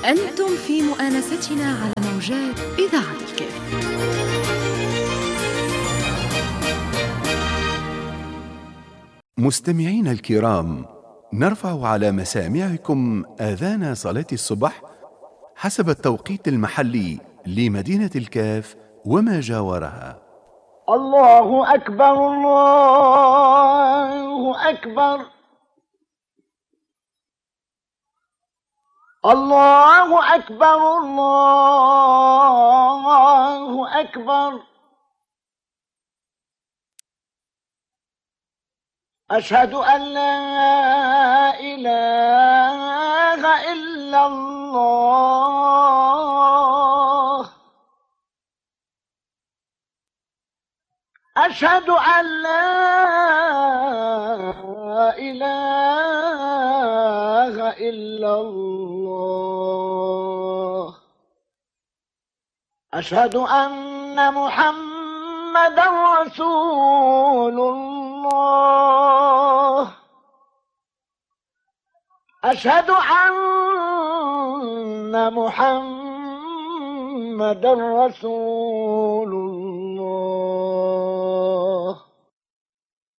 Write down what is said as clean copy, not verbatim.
أنتم في مؤانستنا على موجات إذاعة الكاف. مستمعينا الكرام، نرفع على مسامعكم آذان صلاة الصبح حسب التوقيت المحلي لمدينة الكاف وما جاورها. الله أكبر الله أكبر الله أكبر الله أكبر. أشهد أن لا إله إلا الله. أشهد أن لا إله إلا الله. أشهد أن محمدا رسول الله. أشهد أن محمدا رسول الله.